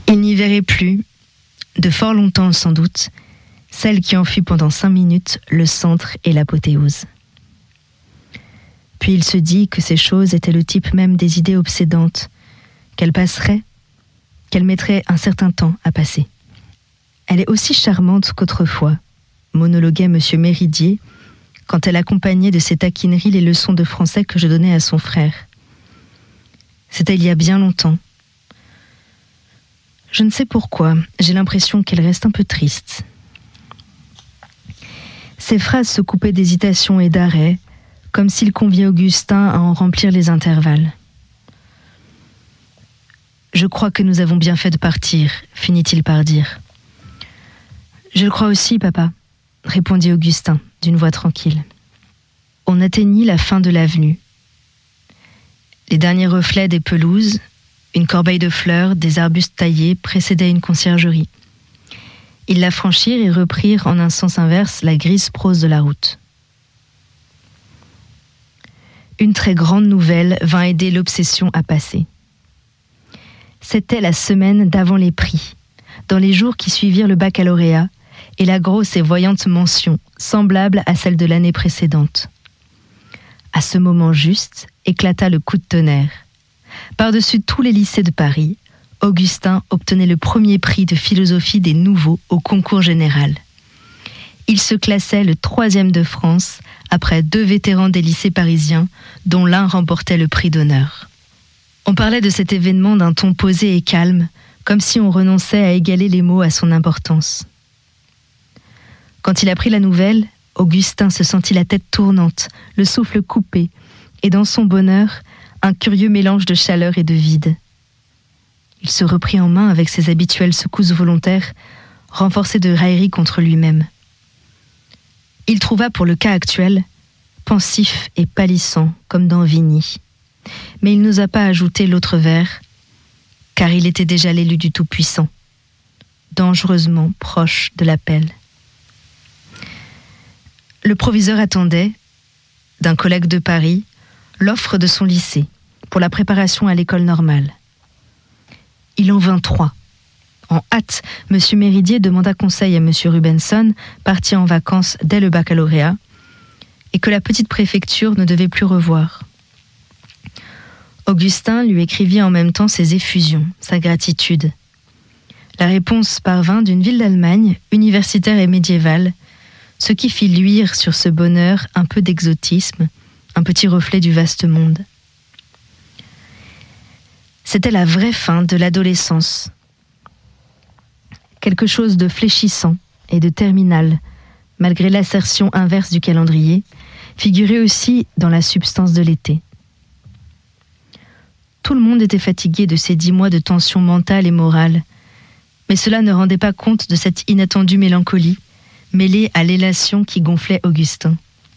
Il n'y verrait plus, de fort longtemps sans doute, celle qui en fut pendant 5 minutes le centre et l'apothéose. Puis il se dit que ces choses étaient le type même des idées obsédantes, qu'elles passeraient, qu'elles mettraient un certain temps à passer. Elle est aussi charmante qu'autrefois, monologuait M. Méridier, quand elle accompagnait de ses taquineries les leçons de français que je donnais à son frère. C'était il y a bien longtemps. Je ne sais pourquoi, j'ai l'impression qu'elle reste un peu triste. Ses phrases se coupaient d'hésitation et d'arrêt, comme s'il conviait Augustin à en remplir les intervalles. « Je crois que nous avons bien fait de partir », finit-il par dire. « Je le crois aussi, papa », répondit Augustin, d'une voix tranquille. On atteignit la fin de l'avenue. Les derniers reflets des pelouses, une corbeille de fleurs, des arbustes taillés précédaient une conciergerie. Ils la franchirent et reprirent en un sens inverse la grise prose de la route. Une très grande nouvelle vint aider l'obsession à passer. C'était la semaine d'avant les prix, dans les jours qui suivirent le baccalauréat, et la grosse et voyante mention, semblable à celle de l'année précédente. À ce moment juste, éclata le coup de tonnerre. Par-dessus tous les lycées de Paris, Augustin obtenait le premier prix de philosophie des nouveaux au concours général. Il se classait le 3e de France, après 2 vétérans des lycées parisiens, dont l'un remportait le prix d'honneur. On parlait de cet événement d'un ton posé et calme, comme si on renonçait à égaler les mots à son importance. Quand il apprit la nouvelle, Augustin se sentit la tête tournante, le souffle coupé, et dans son bonheur, un curieux mélange de chaleur et de vide. Il se reprit en main avec ses habituelles secousses volontaires, renforcées de raillerie contre lui-même. Il trouva pour le cas actuel, pensif et pâlissant comme dans Vigny. Mais il n'osa pas ajouter l'autre vers, car il était déjà l'élu du Tout-Puissant, dangereusement proche de l'appel. Le proviseur attendait, d'un collègue de Paris, l'offre de son lycée pour la préparation à l'école normale. Il en vint 3. En hâte, M. Méridier demanda conseil à M. Rubenson, parti en vacances dès le baccalauréat, et que la petite préfecture ne devait plus revoir. Augustin lui écrivit en même temps ses effusions, sa gratitude. La réponse parvint d'une ville d'Allemagne, universitaire et médiévale, ce qui fit luire sur ce bonheur un peu d'exotisme, un petit reflet du vaste monde. C'était la vraie fin de l'adolescence. Quelque chose de fléchissant et de terminal, malgré l'assertion inverse du calendrier, figurait aussi dans la substance de l'été. Tout le monde était fatigué de ces 10 mois de tension mentale et morale, mais cela ne rendait pas compte de cette inattendue mélancolie, mêlée à l'élation qui gonflait Augustin.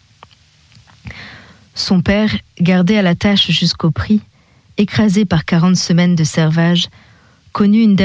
Son père, gardé à la tâche jusqu'au prix, écrasé par 40 semaines de servage, connut une